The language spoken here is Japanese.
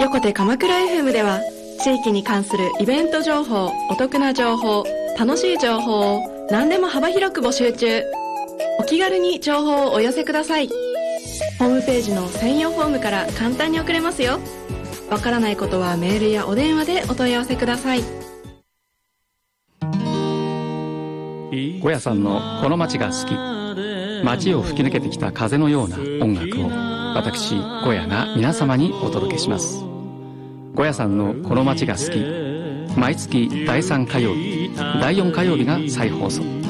横手鎌倉 FM では地域に関するイベント情報、お得な情報、楽しい情報を何でも幅広く募集中。お気軽に情報をお寄せください。ホームページの専用フォームから簡単に送れますよ。わからないことはメールやお電話でお問い合わせください。 ゴヤさんのこの街が好き。街を吹き抜けてきた風のような音楽を私ゴヤが皆様にお届けします。ゴヤさんのこの街が好き、毎月第3火曜日、第4火曜日が再放送。